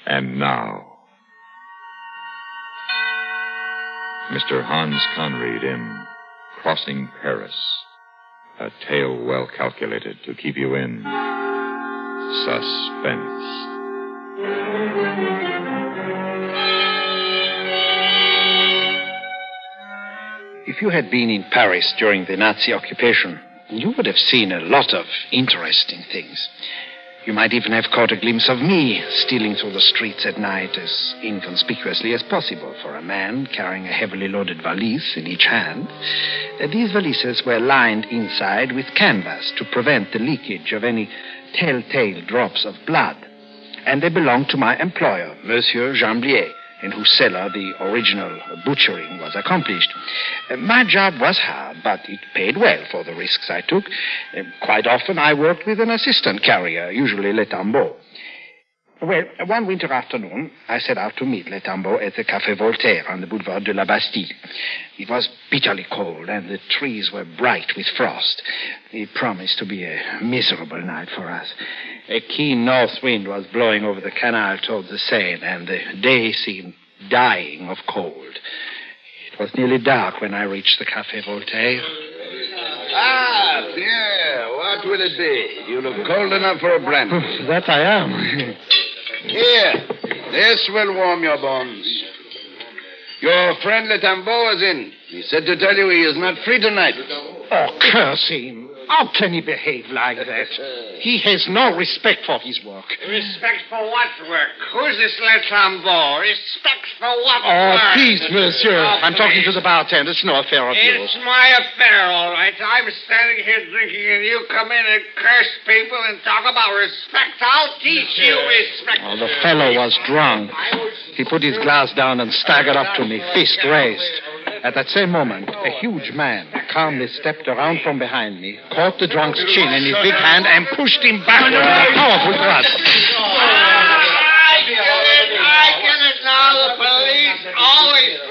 And now, Mr. Hans Conried in Crossing Paris, a tale well calculated to keep you in suspense. If you had been in Paris during the Nazi occupation, you would have seen a lot of interesting things. You might even have caught a glimpse of me stealing through the streets at night as inconspicuously as possible for a man carrying a heavily loaded valise in each hand. These valises were lined inside with canvas to prevent the leakage of any telltale drops of blood. And they belonged to my employer, Monsieur Jamblier, in whose cellar the original butchering was accomplished. My job was hard, but it paid well for the risks I took. Quite often I worked with an assistant carrier, usually Le Tambeau. Well, one winter afternoon, I set out to meet Le Tambeau at the Café Voltaire on the Boulevard de la Bastille. It was bitterly cold, and the trees were bright with frost. It promised to be a miserable night for us. A keen north wind was blowing over the canal toward the Seine, and the day seemed dying of cold. It was nearly dark when I reached the Café Voltaire. Ah, Pierre, what will it be? You look cold enough for a brandy. That I am. Here, this will warm your bones. Your friend Le Tambeau is in. He said to tell you he is not free tonight. Oh, curse him. How can he behave like that? He has no respect for his work. Respect for what work? Who's this Le Tambeau? Respect for what Oh, work? please, monsieur. Oh, I'm talking to the bartender. It's no affair of yours. It's my affair, all right. I'm standing here drinking, and you come in and curse people and talk about respect. I'll teach you respect. Oh, the fellow was drunk. He put his glass down and staggered up to me, fist raised. At that same moment, a huge man calmly stepped around from behind me, caught the drunk's chin in his big hand, and pushed him backward with a powerful thrust. I get it now. The police always